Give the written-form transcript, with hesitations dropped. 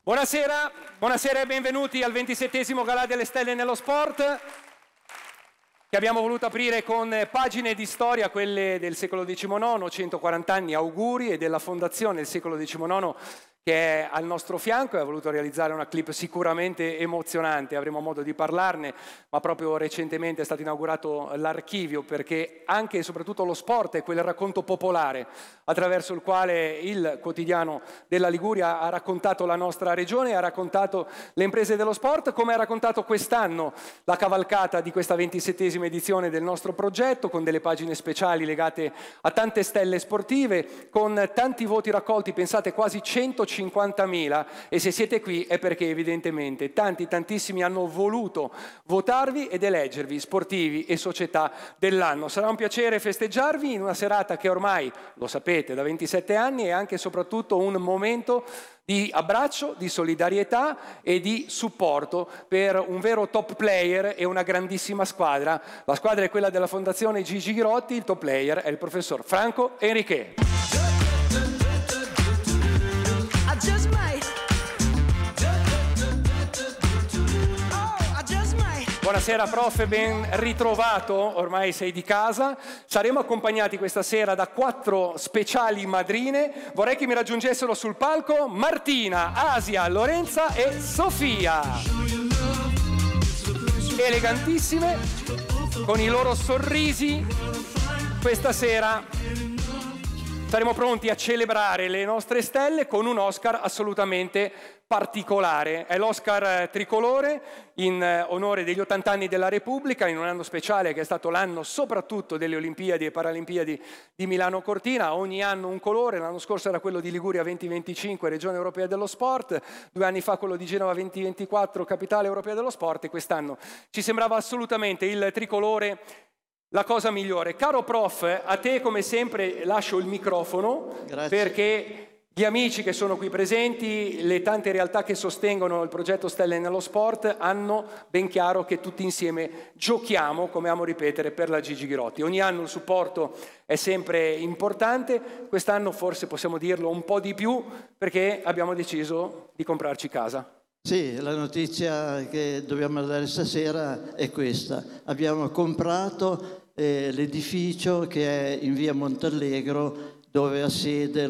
Buonasera, buonasera e benvenuti al 27° Galà delle Stelle nello Sport, che abbiamo voluto aprire con pagine di storia, quelle del secolo XIX, 140 anni auguri, e della fondazione del secolo XIX che è al nostro fianco, e ha voluto realizzare una clip sicuramente emozionante. Avremo modo di parlarne, ma proprio recentemente è stato inaugurato l'Archivio, perché anche e soprattutto lo sport è quel racconto popolare attraverso il quale il quotidiano della Liguria ha raccontato la nostra regione, ha raccontato le imprese dello sport, come ha raccontato quest'anno la cavalcata di questa 27esima edizione del nostro progetto, con delle pagine speciali legate a tante stelle sportive, con tanti voti raccolti, pensate quasi 150.000, e se siete qui è perché evidentemente tantissimi hanno voluto votarvi ed eleggervi sportivi e società dell'anno. Sarà un piacere festeggiarvi in una serata che ormai, lo sapete, da 27 anni è anche e soprattutto un momento di abbraccio, di solidarietà e di supporto per un vero top player e una grandissima squadra. La squadra è quella della Fondazione Gigi Ghirotti, il top player è il professor Franco Enriquet. Buonasera prof, ben ritrovato, ormai sei di casa. Saremo accompagnati questa sera da 4 speciali madrine. Vorrei che mi raggiungessero sul palco Martina, Asia, Lorenza e Sofia. Elegantissime, con i loro sorrisi, questa sera saremo pronti a celebrare le nostre stelle con un Oscar assolutamente particolare. È l'Oscar tricolore in onore degli 80 anni della Repubblica, in un anno speciale che è stato l'anno soprattutto delle Olimpiadi e Paralimpiadi di Milano Cortina. Ogni anno un colore, l'anno scorso era quello di Liguria 2025, Regione Europea dello Sport, 2 anni fa quello di Genova 2024, Capitale Europea dello Sport, e quest'anno ci sembrava assolutamente il tricolore la cosa migliore. Caro prof, a te come sempre lascio il microfono. Grazie. Perché gli amici che sono qui presenti, le tante realtà che sostengono il progetto Stelle nello Sport, hanno ben chiaro che tutti insieme giochiamo, come amo ripetere, per la Gigi Ghirotti. Ogni anno il supporto è sempre importante, quest'anno forse possiamo dirlo un po' di più, perché abbiamo deciso di comprarci casa. Sì, la notizia che dobbiamo dare stasera è questa. Abbiamo comprato l'edificio che è in via Montallegro, dove ha sede